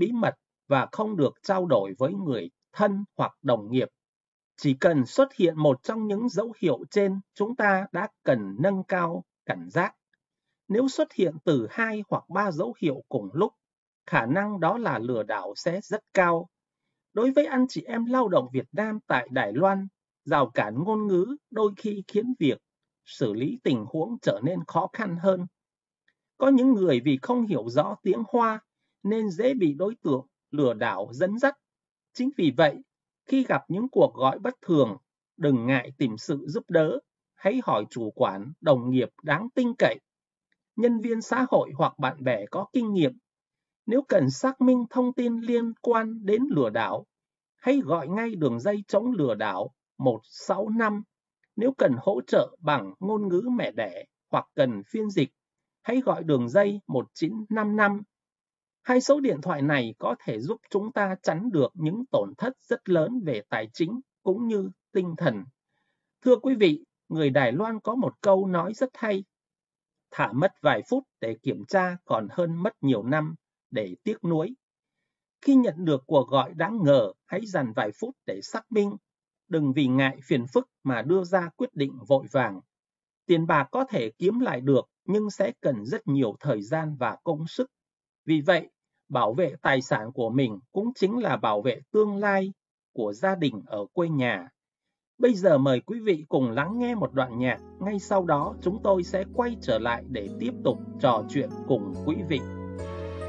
bí mật và không được trao đổi với người thân hoặc đồng nghiệp. Chỉ cần xuất hiện một trong những dấu hiệu trên, chúng ta đã cần nâng cao cảnh giác. Nếu xuất hiện từ 2 hoặc 3 dấu hiệu cùng lúc, khả năng đó là lừa đảo sẽ rất cao. Đối với anh chị em lao động Việt Nam tại Đài Loan, rào cản ngôn ngữ đôi khi khiến việc xử lý tình huống trở nên khó khăn hơn. Có những người vì không hiểu rõ tiếng Hoa nên dễ bị đối tượng lừa đảo dẫn dắt. Chính vì vậy, khi gặp những cuộc gọi bất thường, đừng ngại tìm sự giúp đỡ. Hãy hỏi chủ quản, đồng nghiệp đáng tin cậy, nhân viên xã hội hoặc bạn bè có kinh nghiệm. Nếu cần xác minh thông tin liên quan đến lừa đảo, hãy gọi ngay đường dây chống lừa đảo 165. Nếu cần hỗ trợ bằng ngôn ngữ mẹ đẻ hoặc cần phiên dịch, hãy gọi đường dây 1955. Hai số điện thoại này có thể giúp chúng ta tránh được những tổn thất rất lớn về tài chính cũng như tinh thần. Thưa quý vị, người Đài Loan có một câu nói rất hay: thả mất vài phút để kiểm tra còn hơn mất nhiều năm để tiếc nuối. Khi nhận được cuộc gọi đáng ngờ, hãy dành vài phút để xác minh. Đừng vì ngại phiền phức mà đưa ra quyết định vội vàng. Tiền bạc có thể kiếm lại được, nhưng sẽ cần rất nhiều thời gian và công sức. Vì vậy, bảo vệ tài sản của mình cũng chính là bảo vệ tương lai của gia đình ở quê nhà. Bây giờ mời quý vị cùng lắng nghe một đoạn nhạc. Ngay sau đó chúng tôi sẽ quay trở lại để tiếp tục trò chuyện cùng quý vị.